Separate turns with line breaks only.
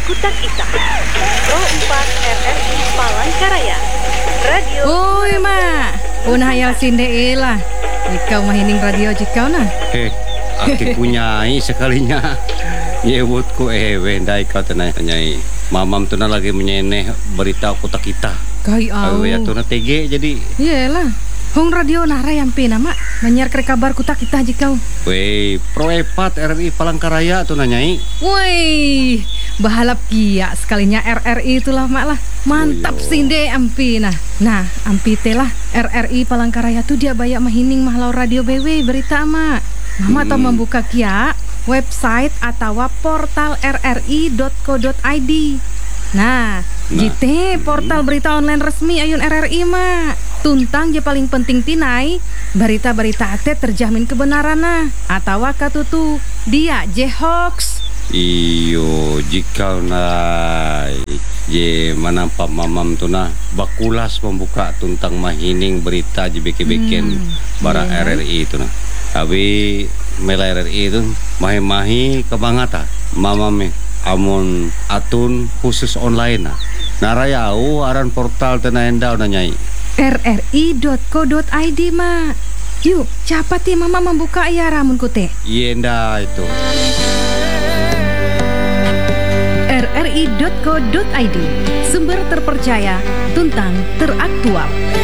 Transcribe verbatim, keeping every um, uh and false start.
Kutak Ita. nol empat R R I Palangkaraya. Radio.
Oi, Mak. Punah hayal sinde ilah. Jikau mahining radio jikau nah.
Eh, aki punyai sekalinya. Nyebutku eh wendai kau tenai nyai. Mamam tuna lagi menyeneh berita Kutak Ita.
Kai au.
Awe ya tuna T G jadi.
Iyalah. Hong radio nara yang pina, Mak. Menyiar kere kabar Kutak Ita jikau.
Wei, Pro Epat R R I Palangkaraya tuna nyai.
Woi, bahalap kia sekalinya R R I itulah, Mak lah. Mantap
Oh, yo.
sinde ampi nah. Nah, ampi telah R R I Palangkaraya tuh dia bayak mahining mahlau radio B W berita, Mak. Mama atau
Hmm.
membuka kia website atau portal r r i dot co dot i d. Nah,
Nah.
jite portal berita online resmi ayun R R I, Mak. Tuntang je paling penting tinai berita-berita ate terjamin kebenaran nah atau katutu dia je hoax.
Iyo, jika nai je manampak mamam tuna bakulas membuka tuntang mahining berita je beke-beken
Hmm,
bara
iya.
R R I itu nah. Tapi mela R R I itu mahi-mahi kebangata mamam amun atun khusus online nah. Naraya au aran portal tena endau na nyai.
r r i dot co dot i d, Mak. Yuk, cepat ya Mama membuka ya ramun kute.
Yenda itu.
r r i dot co dot i d, sumber terpercaya, tuntang teraktual.